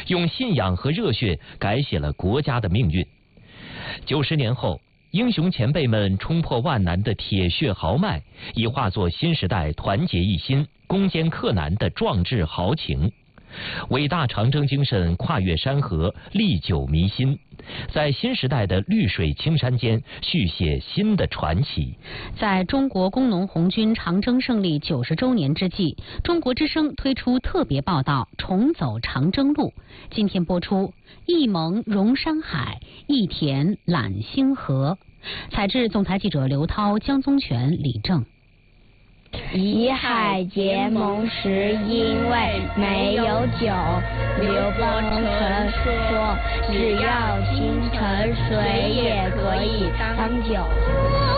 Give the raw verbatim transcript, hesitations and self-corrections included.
用信仰和热血改写了国家的命运。九十年后，英雄前辈们冲破万难的铁血豪迈，已化作新时代团结一心、攻坚克难的壮志豪情。伟大长征精神跨越山河，历久弥新，在新时代的绿水青山间续写新的传奇。 在中国工农红军长征胜利九十周年之际，中国之声推出特别报道《重走长征路》。今天播出：一蒙容山海，一田揽星河。采制总台记者刘涛、江宗全、李正。 以海结盟时，因为没有酒。刘伯承说：“只要清晨，水也可以当酒。”